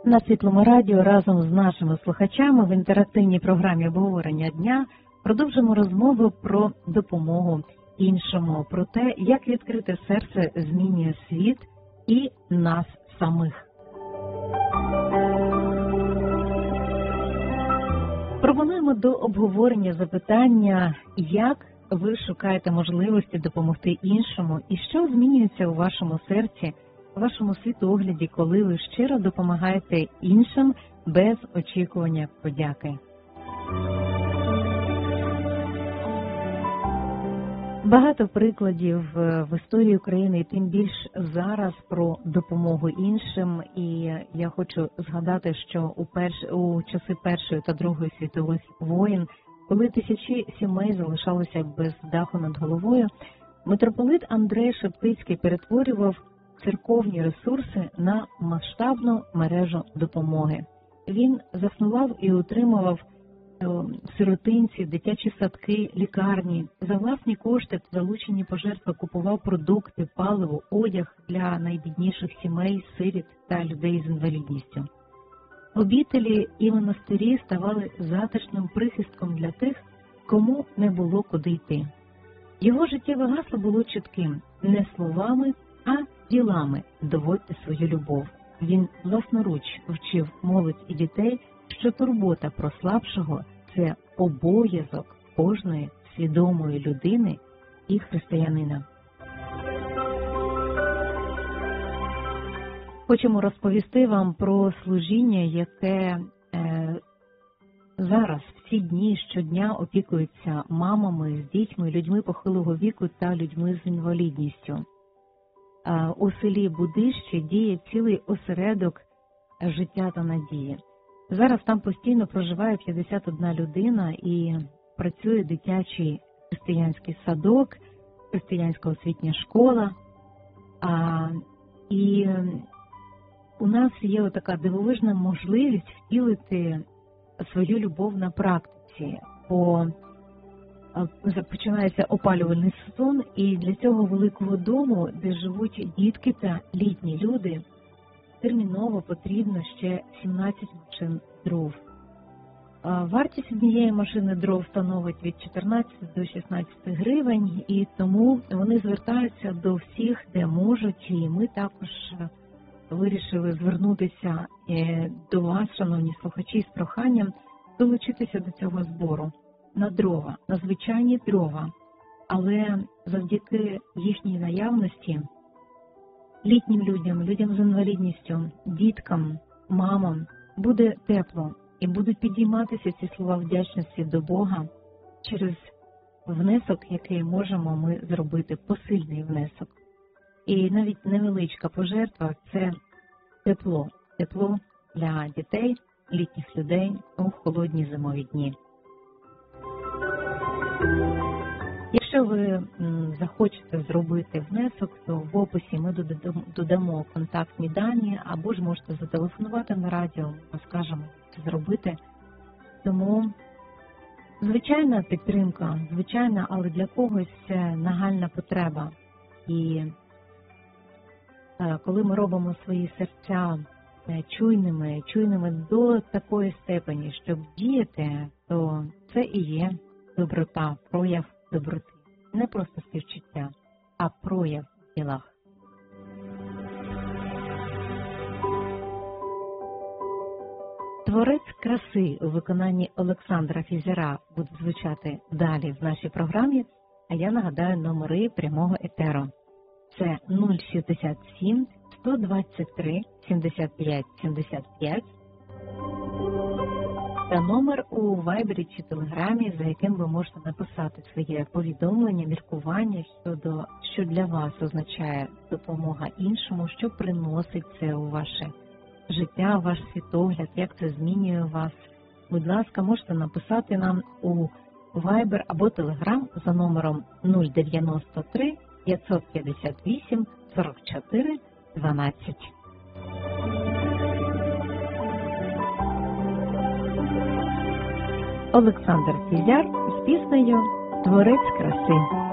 На Світлому радіо разом з нашими слухачами в інтерактивній програмі обговорення дня продовжимо розмову про допомогу іншому, про те, як відкрите серце змінює світ і нас самих. Пропонуємо до обговорення запитання, як ви шукаєте можливості допомогти іншому і що змінюється у вашому серці, у вашому світогляді, коли ви щиро допомагаєте іншим без очікування подяки. Багато прикладів в історії України, і тим більш зараз, про допомогу іншим. І я хочу згадати, що у часи Першої та Другої світових воєн, коли тисячі сімей залишалися без даху над головою, митрополит Андрей Шептицький перетворював церковні ресурси на масштабну мережу допомоги. Він заснував і утримував сиротинці, дитячі садки, лікарні. За власні кошти, залучені пожертви, купував продукти, паливо, одяг для найбідніших сімей, сиріт та людей з інвалідністю. Обітелі і монастирі ставали затишним прихистком для тих, кому не було куди йти. Його життєве гасло було чітким: не словами, а ділами доводьте свою любов. Він власноруч вчив молодь і дітей, що турбота про слабшого – це обов'язок кожної свідомої людини і християнина. Хочемо розповісти вам про служіння, яке зараз, в ці дні, щодня опікується мамами з дітьми, людьми похилого віку та людьми з інвалідністю. У селі Будище діє цілий осередок життя та надії. Зараз там постійно проживає 51 людина і працює дитячий християнський садок, християнська освітня школа. І у нас є така дивовижна можливість втілити свою любов на практиці. Починається опалювальний сезон, і для цього великого дому, де живуть дітки та літні люди, терміново потрібно ще 17 машин дров. Вартість однієї машини дров становить від 14 до 16 гривень, і тому вони звертаються до всіх, де можуть, і ми також вирішили звернутися до вас, шановні слухачі, з проханням долучитися до цього збору на дрова, на звичайні дрова, але завдяки їхній наявності літнім людям, людям з інвалідністю, діткам, мамам буде тепло і будуть підійматися ці слова вдячності до Бога через внесок, який можемо ми зробити, посильний внесок. І навіть невеличка пожертва – це тепло для дітей, літніх людей у холодні зимові дні. Якщо ви захочете зробити внесок, то в описі ми додамо контактні дані, або ж можете зателефонувати на радіо, розкажемо, як це зробити. Тому звичайна підтримка, звичайна, але для когось це нагальна потреба. І коли ми робимо свої серця чуйними до такої степені, щоб діяти, то це і є доброта, прояв доброти. Не просто співчуття, а прояв в ділах. Творець краси у виконанні Олександра Фізера буде звучати далі в нашій програмі, а я нагадаю номери прямого етеру. Це 067 123 75 75 та номер у Вайбері чи Телеграмі, за яким ви можете написати своє повідомлення, міркування щодо, що для вас означає допомога іншому, що приносить це у ваше життя, ваш світогляд, як це змінює вас. Будь ласка, можете написати нам у Viber або Telegram за номером 093 558 44 12. Олександр Фізяр з піснею «Творець краси».